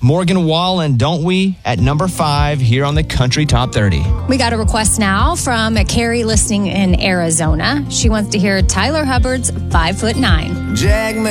Morgan Wallen, Don't We, at number 5 here on the Country Top 30. We got a request now from Carrie listening in Arizona. She wants to hear Tyler Hubbard's 5'9". Jack